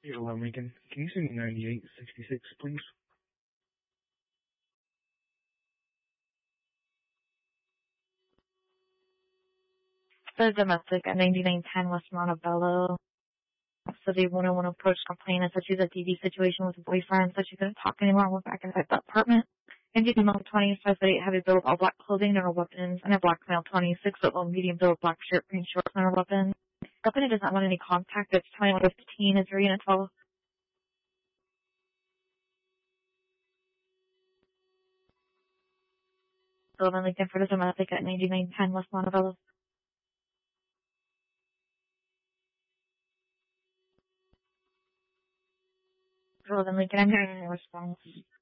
Hello, Lincoln. Can you send me 9866, please? The domestic at 9910 West Montebello. So the 101 approach complainant said she's a DV situation with a boyfriend, so she couldn't talk anymore and went back inside the apartment. And did email 20, says that heavy bill with all black clothing, no weapons, and a black male 26 with a medium bill with black shirt, green shorts, and a weapon. Company does not want any contact. It's 21:15. Is Rena 12? Sullivan Lincoln for the domestic at 9910 West Montebello. Sullivan Lincoln, I'm hearing a response.